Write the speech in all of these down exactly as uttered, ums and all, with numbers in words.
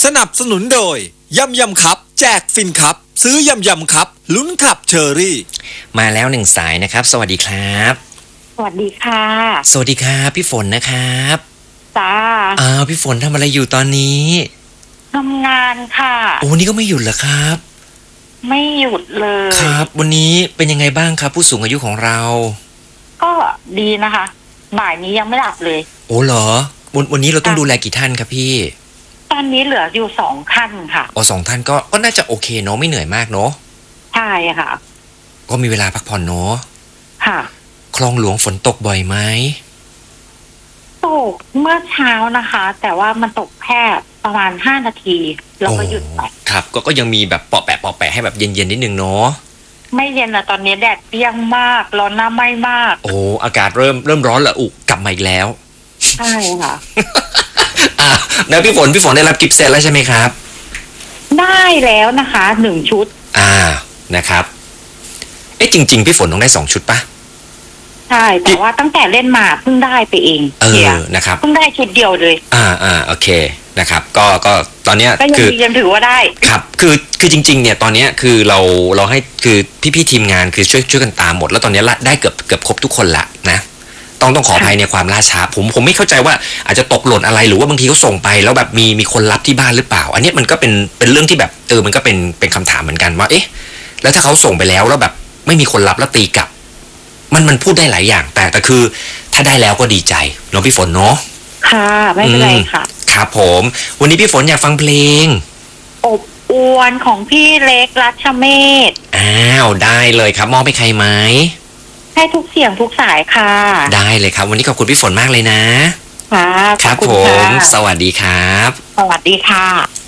สนับสนุนโดยยำยำครับแจกฟินครับซื้อยำยำครับลุ้นขับเชอรี่มาแล้วหนึ่งสายนะครับสวัสดีครับสวัสดีค่ะสวัสดีครับพี่ฝนนะครับจ้าอ้าวพี่ฝนทำอะไรอยู่ตอนนี้ทำงานค่ะโอ้นี่ก็ไม่หยุดเหรอครับไม่หยุดเลยครับวันนี้เป็นยังไงบ้างครับผู้สูงอายุของเราก็ดีนะคะบ่ายนี้ยังไม่หลับเลยโอ้เหรอวันวันนี้เราต้องดูแลกี่ท่านครับพี่ตอนนี้เหลืออยู่สองท่านค่ะอ๋อสองท่านก็ก็น่าจะโอเคเนาะไม่เหนื่อยมากเนาะใช่ค่ะก็มีเวลาพักผ่อนเนาะค่ะคลองหลวงฝนตกบ่อยไหมตกเมื่อเช้านะคะ แต่ว่ามันตกแค่ประมาณห้านาทีแล้วก็หยุดไปครับก็ก็ยังมีแบบเปาะแปะเปาะแปะให้แบบเย็นๆนิดนึงเนาะไม่เย็นนะตอนนี้แดดเปรี้ยงมากร้อนหน้าไหม้มากโอ้อากาศเริ่มเริ่มร้อนละอุกลับมาอีกแล้วใช่ค่ะอ่ะแล้วพี่ฝนพี่ฝนได้รับกิฟต์เซตแล้วใช่ไหมครับได้แล้วนะคะหนึ่งชุดอ่านะครับเอ๊ะจริงๆพี่ฝนต้องได้สองชุดปะใช่แต่ว่าตั้งแต่เล่นมาเพิ่งได้ไปเองเออนะครับเพิ่งได้ชุดเดียวเลยอ่าอ่าโอเคนะครับก็ก็ตอนเนี้ยคือยังถือว่าได้ครับคือคือจริงๆเนี่ยตอนเนี้ยคือเราเราให้คือพี่ๆทีมงานคือช่วยช่วยกันตามหมดแล้วตอนนี้ละได้เกือบเกือบครบทุกคนละนะต้องต้องขออภัยในความล่าช้าผมผมไม่เข้าใจว่าอาจจะตกหล่นอะไรหรือว่าบางทีเขาส่งไปแล้วแบบมีมีคนรับที่บ้านหรือเปล่าอันนี้มันก็เป็นเป็นเรื่องที่แบบเออมันก็เป็นเป็นคำถามเหมือนกันว่าเอ๊ะแล้วถ้าเขาส่งไปแล้วแล้วแบบไม่มีคนรับแล้วตีกลับมันมันพูดได้หลายอย่างแต่แต่คือถ้าได้แล้วก็ดีใจเนาะพี่ฝนเนาะค่ะไม่เป็นไรค่ะครับผมวันนี้พี่ฝนอยากฟังเพลงอบอวลของพี่เล็กรัชเมธอ้าวได้เลยครับมอบให้ใครไหมให้ทุกเสียงทุกสายค่ะได้เลยครับวันนี้ขอบคุณพี่ฝนมากเลยนะค่ะครับผมสวัสดีครับสวัสดีค่ะ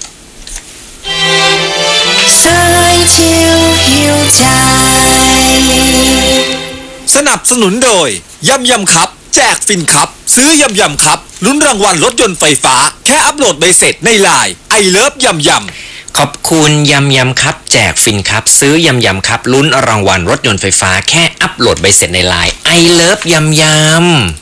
สายเที่ยวหิวใจสนับสนุนโดยยำยำครับแจกฟินครับซื้อยำยำครับลุ้นรางวัลรถยนต์ไฟฟ้าแค่อัปโหลดใบเสร็จในไลน์ไอเลิฟยำยำขอบคุณยำยำครับแจกฟินครับซื้อยำยำครับลุ้นรางวัลรถยนต์ไฟฟ้าแค่อัปโหลดใบเสร็จในไลน์ไอเลิฟยำยำ